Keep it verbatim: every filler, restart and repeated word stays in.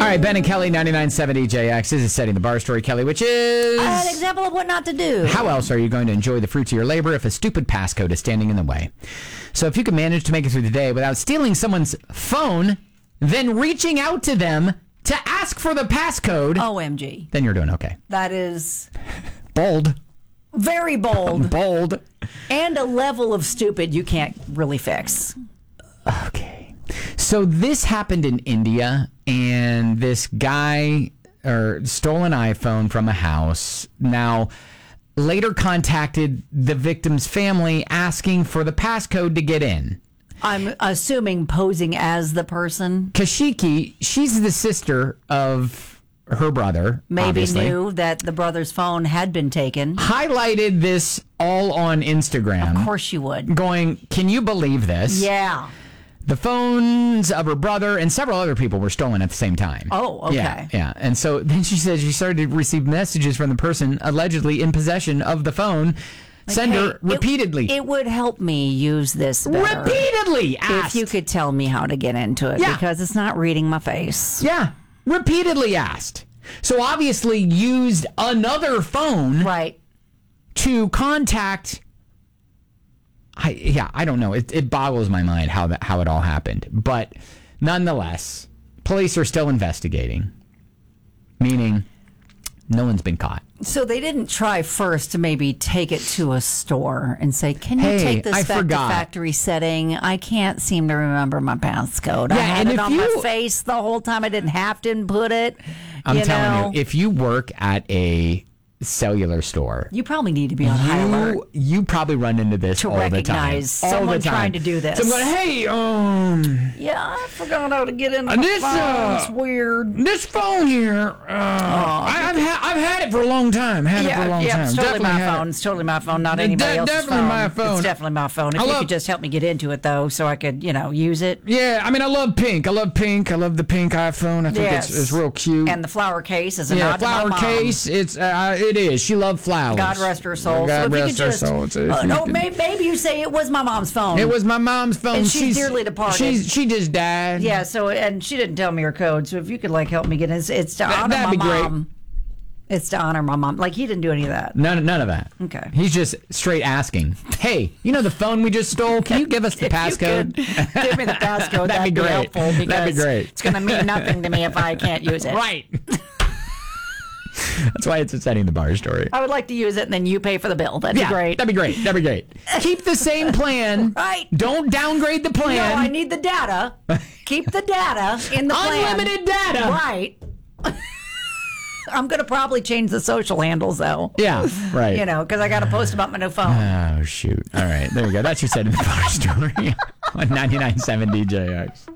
right, Ben and Kelly, ninety-nine point seven D J X. This is Setting the Bar Story, Kelly, which is... An example of what not to do. How else are you going to enjoy the fruits of your labor if a stupid passcode is standing in the way? So if you can manage to make it through the day without stealing someone's phone, then reaching out to them to ask for the passcode... O M G. Then you're doing okay. That is... Bold. Very bold. Bold. And a level of stupid you can't really fix. Okay. So this happened in India, and this guy or stole an iPhone from a house. Now, later contacted the victim's family asking for the passcode to get in. I'm assuming posing as the person. Kashiki, she's the sister of her brother. Maybe obviously. knew that the brother's phone had been taken. Highlighted this all on Instagram. Of course you would. Going, can you believe this? Yeah. The phones of her brother and several other people were stolen at the same time. Oh, okay. Yeah, yeah. And so then she said she started to receive messages from the person allegedly in possession of the phone. Like, Sender hey, repeatedly. It, it would help me use this better. Repeatedly asked. If you could tell me how to get into it, Yeah. because it's not reading my face. Yeah, repeatedly asked. So obviously used another phone Right. to contact... I, yeah, I don't know. It, it boggles my mind how that how it all happened. But nonetheless, police are still investigating, meaning no one's been caught. So they didn't try first to maybe take it to a store and say, can you Hey, take this I back forgot. to factory setting? I can't seem to remember my passcode. I Yeah, had and it if on you- my face the whole time. I didn't have to input it. I'm you telling know? you, if you work at a cellular store, You probably need to be on high alert. you, you probably run into this To all the time. recognize All someone the time. trying to do this. So I'm going, hey, um, Yeah, I forgot how to get in my This, phone. uh, It's weird. this phone here, uh, I, I've, ha- I've had it for a long time. Had it for a Yeah, long yeah, time. it's totally Definitely my had phone. it. It's totally my phone, not De- anybody else's definitely phone. my phone. It's definitely my phone. If I you love- could just help me get into it, though, so I could, you know, use it. Yeah, I mean, I love pink. I love pink. I love the pink iPhone. I think Yes. it's, it's real cute. And the flower case is a yeah, nod to my flower mom. case. It's uh, it is. She loved flowers. God rest her soul. God so if you rest could her just, soul. So if uh, you no, could- maybe, maybe you say it was my mom's phone. It was my mom's phone. And she's dearly departed. She's, she just died. Yeah. So, and she didn't tell me her code. So if you could like help me get in, it's, it's to That- honor that'd my be great. mom. It's to honor my mom. Like he didn't do any of that. None, none of that. Okay. He's just straight asking, hey, you know the phone we just stole? Can you give us the If you passcode? could give me the passcode. That'd be that'd, be, great. helpful because That'd be great. it's going to mean nothing to me if I can't use it. Right. That's why it's a Setting the Bar story. I would like to use it, and then you pay for the bill. That'd yeah, be great. That'd be great. That'd be great. Keep the same plan. Right. Don't downgrade the plan. No, I need the data. Keep the data in the plan. Unlimited data. Right. I'm going to probably change the social handles, though. Yeah, right. You know, because I got to post about my new phone. Oh, shoot. All right. There you go. That's your Setting the Bar story on ninety-nine point seven D J X.